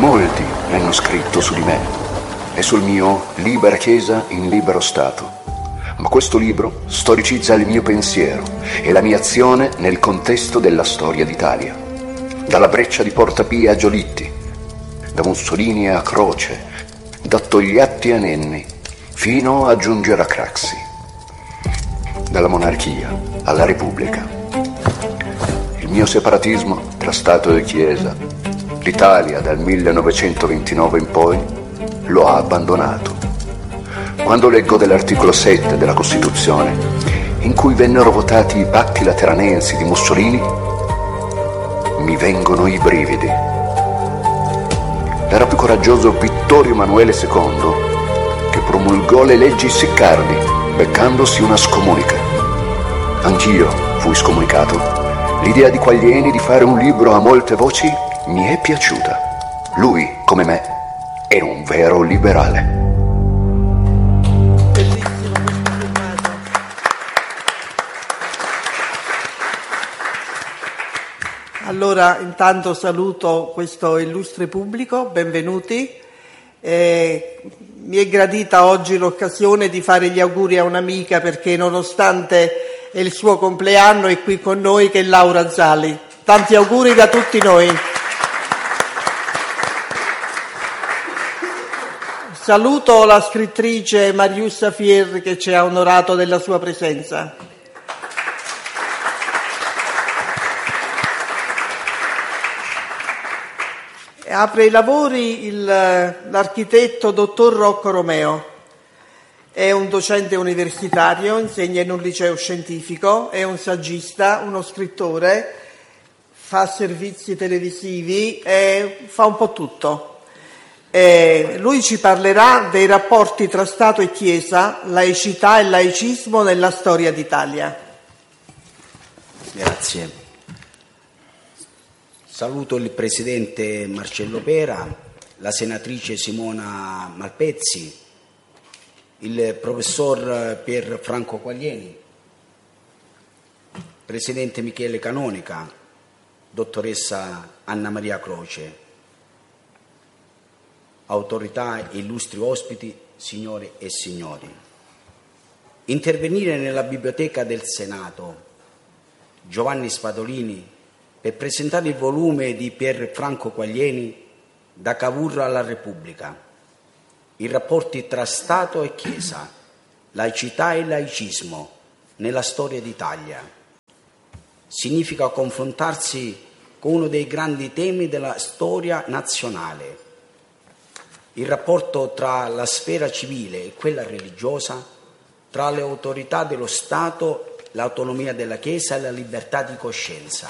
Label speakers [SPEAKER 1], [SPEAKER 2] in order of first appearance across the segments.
[SPEAKER 1] Molti hanno scritto su di me e sul mio Libera Chiesa in libero Stato, ma questo libro storicizza il mio pensiero e la mia azione nel contesto della storia d'Italia. Dalla Breccia di Porta Pia a Giolitti, da Mussolini a Croce, da Togliatti a Nenni, fino a giungere a Craxi. Dalla monarchia alla Repubblica. Il mio separatismo tra Stato e Chiesa, l'Italia dal 1929 in poi, lo ha abbandonato. Quando leggo dell'articolo 7 della Costituzione, in cui vennero votati i patti lateranensi di Mussolini, mi vengono i brividi. Era più coraggioso Vittorio Emanuele II, che promulgò le leggi Siccardi, beccandosi una scomunica. Anch'io fui scomunicato. L'idea di Quaglieni di fare un libro a molte voci mi è piaciuta. Lui, come me, è un vero liberale.
[SPEAKER 2] Bellissimo questo filmato. Allora, intanto saluto questo illustre pubblico, benvenuti. Mi è gradita oggi l'occasione di fare gli auguri a un'amica, perché nonostante è il suo compleanno è qui con noi, che è Laura Zali. Tanti auguri da tutti noi. Saluto la scrittrice Mariussa Fierri, che ci ha onorato della sua presenza. Apre i lavori l'architetto dottor Rocco Romeo. È un docente universitario, insegna in un liceo scientifico, è un saggista, uno scrittore, fa servizi televisivi, fa un po' tutto. Lui ci parlerà dei rapporti tra Stato e Chiesa, laicità e laicismo nella storia d'Italia.
[SPEAKER 3] Grazie. Saluto il presidente Marcello Pera, la senatrice Simona Malpezzi, il professor Pier Franco Quaglieni, presidente Michele Canonica, dottoressa Anna Maria Croce, autorità e illustri ospiti, signore e signori. Intervenire nella biblioteca del Senato, Giovanni Spadolini, per presentare il volume di Pier Franco Quaglieni, Da Cavour alla Repubblica, i rapporti tra Stato e Chiesa, laicità e laicismo nella storia d'Italia. Significa confrontarsi con uno dei grandi temi della storia nazionale, il rapporto tra la sfera civile e quella religiosa, tra le autorità dello Stato, l'autonomia della Chiesa e la libertà di coscienza.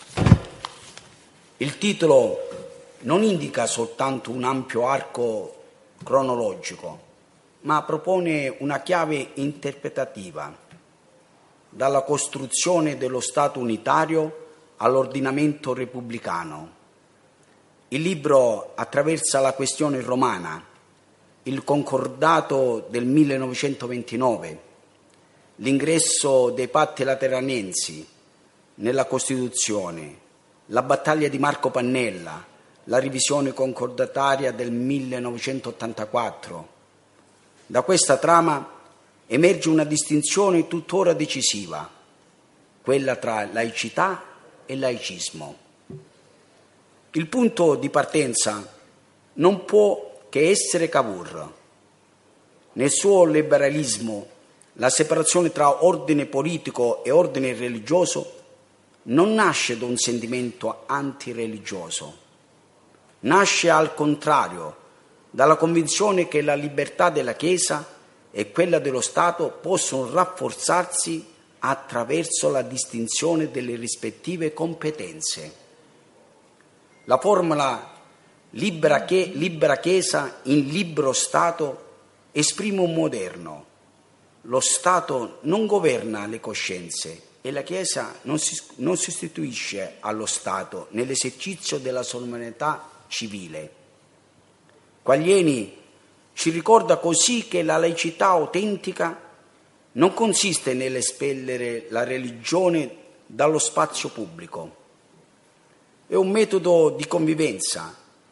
[SPEAKER 3] Il titolo non indica soltanto un ampio arco cronologico, ma propone una chiave interpretativa, dalla costruzione dello Stato unitario all'ordinamento repubblicano. Il libro attraversa la questione romana, il concordato del 1929, l'ingresso dei patti lateranensi nella Costituzione, la battaglia di Marco Pannella, la revisione concordataria del 1984. Da questa trama emerge una distinzione tuttora decisiva, quella tra laicità e laicismo. Il punto di partenza non può che essere Cavour. Nel suo liberalismo, la separazione tra ordine politico e ordine religioso non nasce da un sentimento antireligioso, nasce al contrario dalla convinzione che la libertà della Chiesa e quella dello Stato possono rafforzarsi attraverso la distinzione delle rispettive competenze. La formula libera Chiesa in libero Stato esprime un moderno. Lo Stato non governa le coscienze e la Chiesa non sostituisce allo Stato nell'esercizio della sovranità civile. Quaglieni ci ricorda così che la laicità autentica non consiste nell'espellere la religione dallo spazio pubblico. È un metodo di convivenza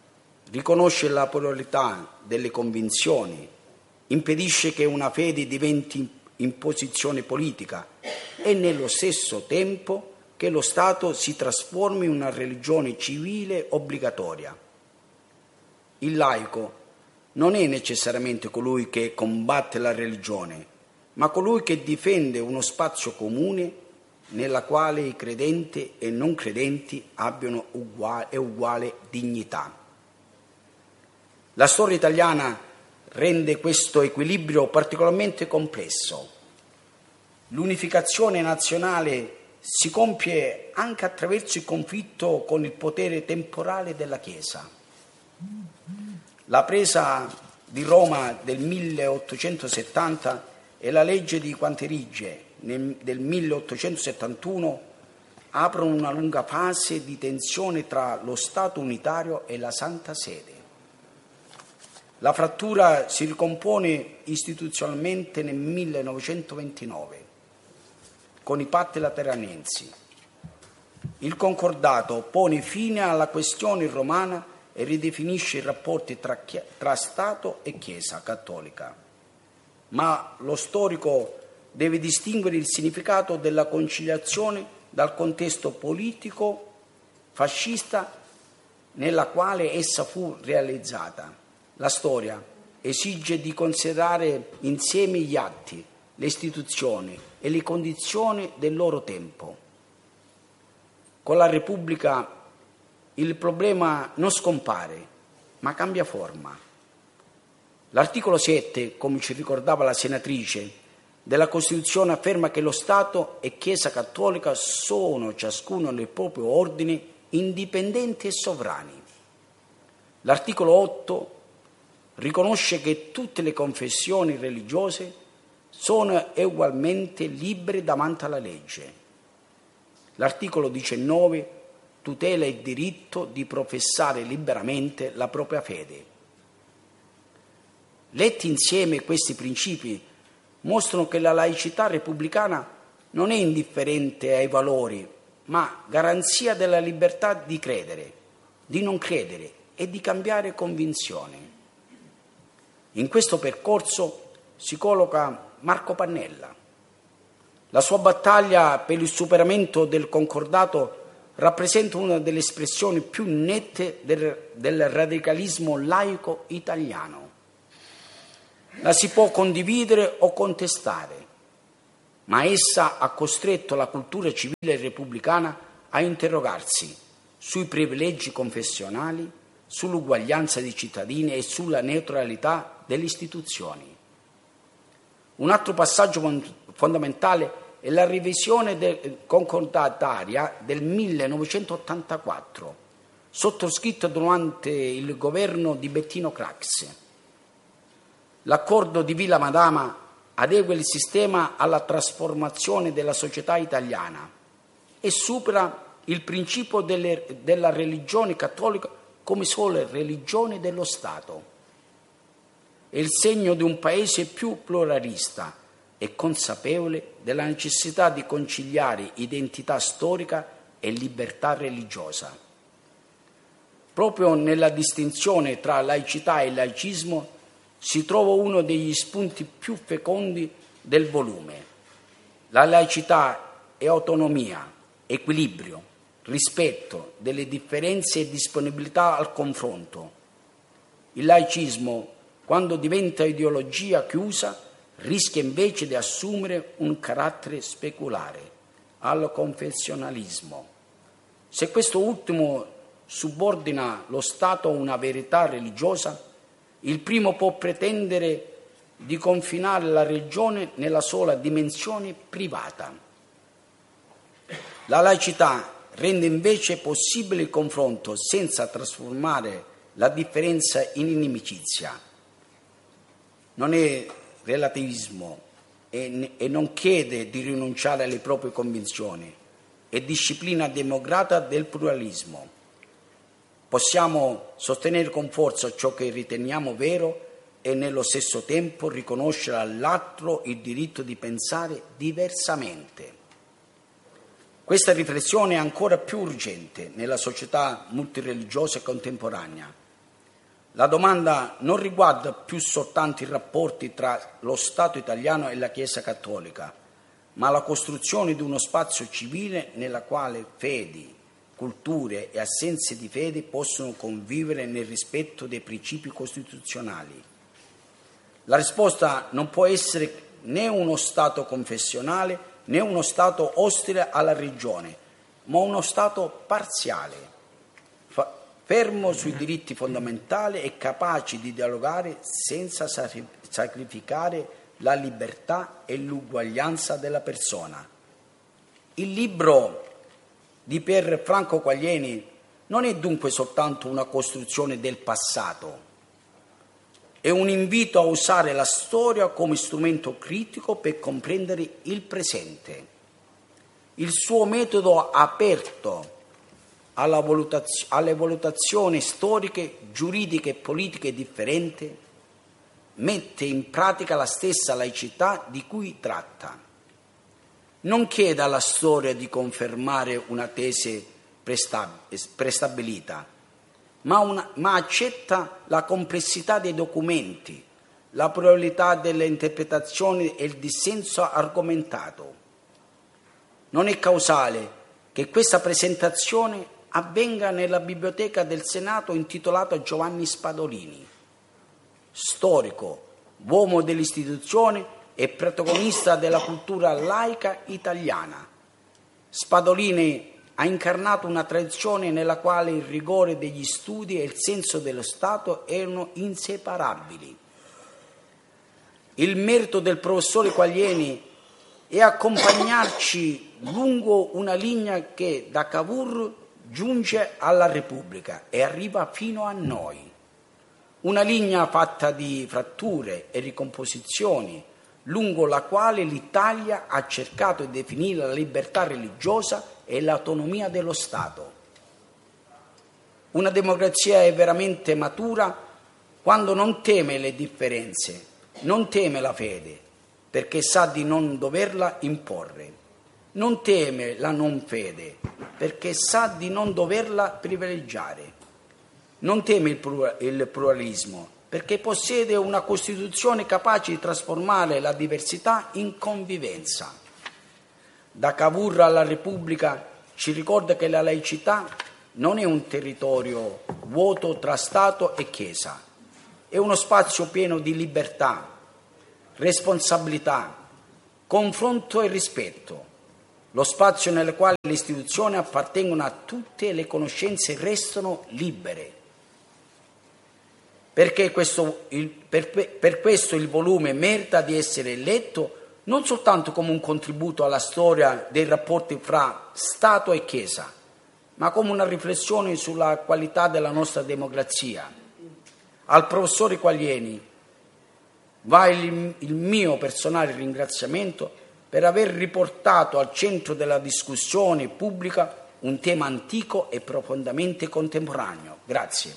[SPEAKER 3] riconosce la pluralità delle convinzioni, impedisce che una fede diventi imposizione politica e nello stesso tempo che lo Stato si trasformi in una religione civile obbligatoria. Il laico non è necessariamente colui che combatte la religione, ma colui che difende uno spazio comune nella quale i credenti e non credenti abbiano uguale dignità. La storia italiana rende questo equilibrio particolarmente complesso. L'unificazione nazionale si compie anche attraverso il conflitto con il potere temporale della Chiesa. La presa di Roma del 1870 e la legge di Quanterige del 1871 aprono una lunga fase di tensione tra lo Stato unitario e la Santa Sede. La frattura si ricompone istituzionalmente nel 1929 con i patti lateranensi. Il concordato pone fine alla questione romana e ridefinisce i rapporti tra Stato e Chiesa cattolica. Ma lo storico deve distinguere il significato della conciliazione dal contesto politico fascista nella quale essa fu realizzata. La storia esige di considerare insieme gli atti, le istituzioni e le condizioni del loro tempo. Con la Repubblica il problema non scompare, ma cambia forma. L'articolo 7, come ci ricordava la senatrice, della Costituzione afferma che lo Stato e Chiesa Cattolica sono ciascuno nel proprio ordine indipendenti e sovrani. L'articolo 8 riconosce che tutte le confessioni religiose sono ugualmente libere davanti alla legge. L'articolo 19 tutela il diritto di professare liberamente la propria fede. Letti insieme questi principi mostrano che la laicità repubblicana non è indifferente ai valori, ma garanzia della libertà di credere, di non credere e di cambiare convinzione. In questo percorso si colloca Marco Pannella. La sua battaglia per il superamento del concordato rappresenta una delle espressioni più nette del radicalismo laico italiano. La si può condividere o contestare, ma essa ha costretto la cultura civile repubblicana a interrogarsi sui privilegi confessionali, sull'uguaglianza dei cittadini e sulla neutralità delle istituzioni. Un altro passaggio fondamentale è la revisione concordataria del 1984, sottoscritta durante il governo di Bettino Craxi. L'accordo di Villa Madama adegua il sistema alla trasformazione della società italiana e supera il principio della religione cattolica come sola religione dello Stato. È il segno di un paese più pluralista e consapevole della necessità di conciliare identità storica e libertà religiosa. Proprio nella distinzione tra laicità e laicismo si trova uno degli spunti più fecondi del volume. La laicità è autonomia, equilibrio, rispetto delle differenze e disponibilità al confronto. Il laicismo, quando diventa ideologia chiusa, rischia invece di assumere un carattere speculare, al confessionalismo. Se questo ultimo subordina lo Stato a una verità religiosa, il primo può pretendere di confinare la religione nella sola dimensione privata. La laicità rende invece possibile il confronto senza trasformare la differenza in inimicizia. Non è relativismo e non chiede di rinunciare alle proprie convinzioni, è disciplina democratica del pluralismo. Possiamo sostenere con forza ciò che riteniamo vero e nello stesso tempo riconoscere all'altro il diritto di pensare diversamente. Questa riflessione è ancora più urgente nella società multireligiosa e contemporanea. La domanda non riguarda più soltanto i rapporti tra lo Stato italiano e la Chiesa cattolica, ma la costruzione di uno spazio civile nella quale fedi, culture e assenze di fede possono convivere nel rispetto dei principi costituzionali. La risposta non può essere né uno Stato confessionale né uno Stato ostile alla religione, ma uno Stato parziale, fermo sui diritti fondamentali e capace di dialogare senza sacrificare la libertà e l'uguaglianza della persona. Il libro di Pier Franco Quaglieni non è dunque soltanto una costruzione del passato, è un invito a usare la storia come strumento critico per comprendere il presente. Il suo metodo aperto alle valutazioni storiche, giuridiche e politiche differenti mette in pratica la stessa laicità di cui tratta. Non chiede alla storia di confermare una tesi prestabilita, ma accetta la complessità dei documenti, la pluralità delle interpretazioni e il dissenso argomentato. Non è causale che questa presentazione avvenga nella biblioteca del Senato intitolata Giovanni Spadolini, storico, uomo dell'istituzione e protagonista della cultura laica italiana. Spadolini ha incarnato una tradizione nella quale il rigore degli studi e il senso dello Stato erano inseparabili. Il merito del professore Quaglieni è accompagnarci lungo una linea che da Cavour giunge alla Repubblica e arriva fino a noi. Una linea fatta di fratture e ricomposizioni, lungo la quale l'Italia ha cercato di definire la libertà religiosa e l'autonomia dello Stato. Una democrazia è veramente matura quando non teme le differenze, non teme la fede, perché sa di non doverla imporre. Non teme la non fede, perché sa di non doverla privilegiare. Non teme il pluralismo, perché possiede una Costituzione capace di trasformare la diversità in convivenza. Da Cavour alla Repubblica ci ricorda che la laicità non è un territorio vuoto tra Stato e Chiesa, è uno spazio pieno di libertà, responsabilità, confronto e rispetto, lo spazio nel quale le istituzioni appartengono a tutte e le conoscenze restano libere. Per questo il volume merita di essere letto non soltanto come un contributo alla storia dei rapporti fra Stato e Chiesa, ma come una riflessione sulla qualità della nostra democrazia. Al professore Quaglieni va il mio personale ringraziamento per aver riportato al centro della discussione pubblica un tema antico e profondamente contemporaneo. Grazie.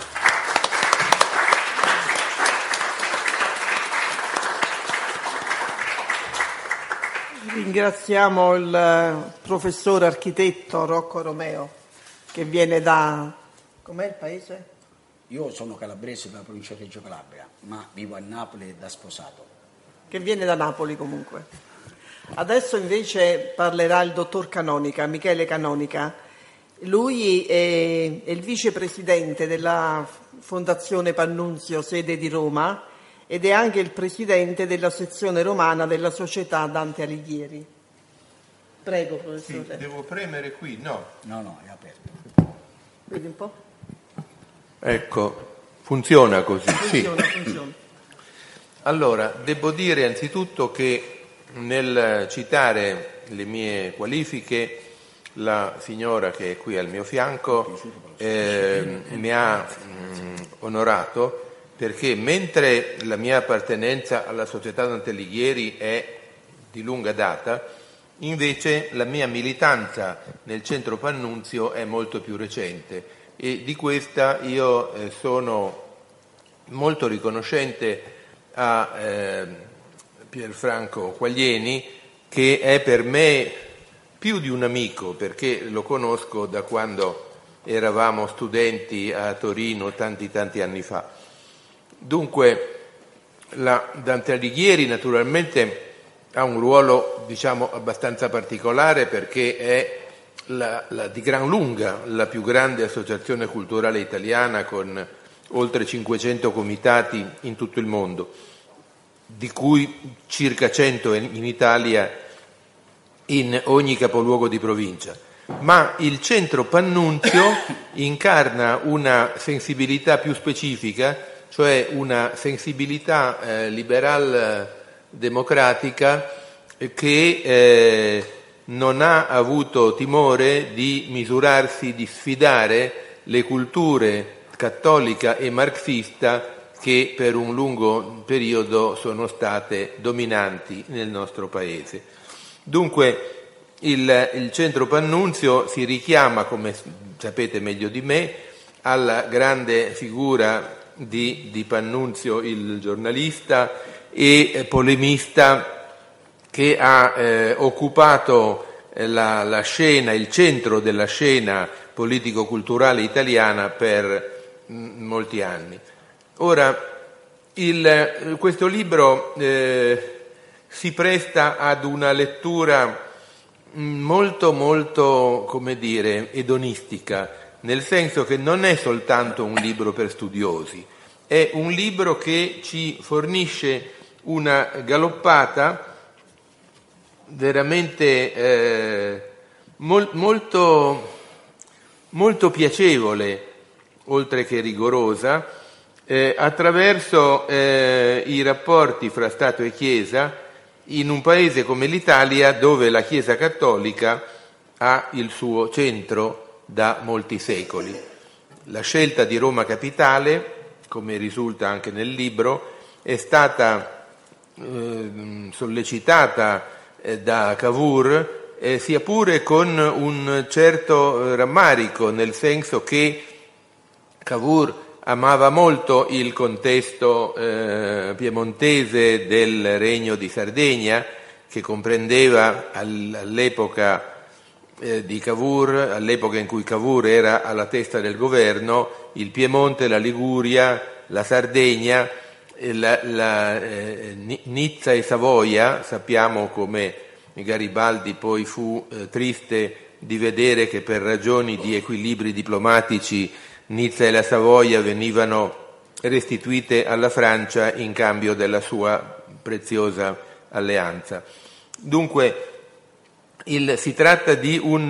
[SPEAKER 2] Ringraziamo il professore architetto Rocco Romeo, che viene da... com'è il paese?
[SPEAKER 3] Io sono calabrese della provincia di Reggio Calabria, ma vivo a Napoli da sposato.
[SPEAKER 2] Che viene da Napoli comunque. Adesso invece parlerà il dottor Canonica, Michele Canonica. Lui è il vicepresidente della Fondazione Pannunzio, sede di Roma, ed è anche il presidente della sezione romana della Società Dante Alighieri. Prego, professore.
[SPEAKER 4] Sì, devo premere qui? No.
[SPEAKER 3] No, è aperto.
[SPEAKER 2] Vedi un po'?
[SPEAKER 4] Ecco, funziona così.
[SPEAKER 2] Funziona.
[SPEAKER 4] Allora, devo dire anzitutto che nel citare le mie qualifiche, la signora che è qui al mio fianco mi ha onorato, perché mentre la mia appartenenza alla Società Dante Alighieri è di lunga data, invece la mia militanza nel centro Pannunzio è molto più recente, e di questa io sono molto riconoscente a Pier Franco Quaglieni, che è per me più di un amico, perché lo conosco da quando eravamo studenti a Torino tanti anni fa. Dunque, Dante Alighieri naturalmente ha un ruolo, diciamo, abbastanza particolare, perché è di gran lunga la più grande associazione culturale italiana, con oltre 500 comitati in tutto il mondo, di cui circa 100 in Italia, in ogni capoluogo di provincia. Ma il centro Pannunzio incarna una sensibilità più specifica, cioè una sensibilità liberal democratica che non ha avuto timore di misurarsi, di sfidare le culture cattolica e marxista che per un lungo periodo sono state dominanti nel nostro paese. Dunque il centro Pannunzio si richiama, come sapete meglio di me, alla grande figura di Pannunzio, il giornalista e polemista, che ha occupato la scena, il centro della scena politico-culturale italiana per molti anni. Ora, questo libro si presta ad una lettura molto, come dire, edonistica, nel senso che non è soltanto un libro per studiosi, è un libro che ci fornisce una galoppata veramente molto piacevole, oltre che rigorosa, attraverso i rapporti fra Stato e Chiesa in un paese come l'Italia, dove la Chiesa cattolica ha il suo centro da molti secoli. La scelta di Roma capitale, come risulta anche nel libro, è stata sollecitata da Cavour, sia pure con un certo rammarico, nel senso che Cavour amava molto il contesto piemontese del Regno di Sardegna, che comprendeva all'epoca di Cavour, all'epoca in cui Cavour era alla testa del governo, il Piemonte, la Liguria, la Sardegna, Nizza e Savoia. Sappiamo come Garibaldi poi fu triste di vedere che per ragioni di equilibri diplomatici Nizza e la Savoia venivano restituite alla Francia in cambio della sua preziosa alleanza. Dunque si tratta di un